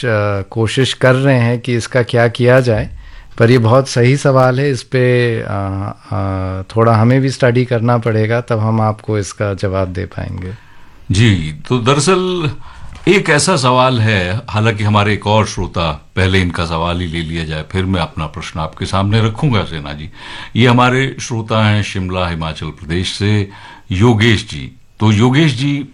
कोशिश कर रहे हैं कि इसका क्या किया जाए, पर ये बहुत सही सवाल है। इस पे थोड़ा हमें भी स्टडी करना पड़ेगा, तब हम आपको इसका जवाब दे पाएंगे। जी, तो दरअसल एक ऐसा सवाल है, हालांकि हमारे एक और श्रोता, पहले इनका सवाल ही ले लिया जाए, फिर मैं अपना प्रश्न आपके सामने रखूंगा सेना जी। ये हमारे श्रोता हैं शिमला हिमाचल प्रदेश से, योगेश जी। तो योगेश जी